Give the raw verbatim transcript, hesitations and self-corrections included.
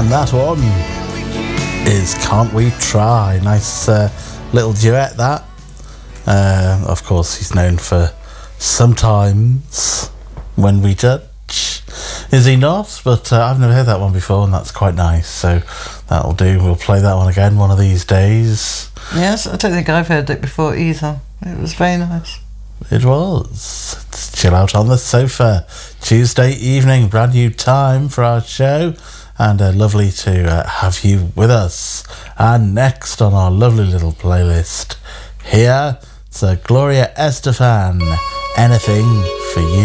And that one is Can't We Try. Nice uh, little duet, that. Uh, of course, he's known for Sometimes When We Touch. Is he not? But uh, I've never heard that one before, and that's quite nice. So that'll do. We'll play that one again one of these days. Yes, I don't think I've heard it before either. It was very nice. It was. Let's chill out on the sofa. Tuesday evening, brand new time for our show. And uh, lovely to uh, have you with us. And next on our lovely little playlist here, it's uh, Gloria Estefan, Anything for You.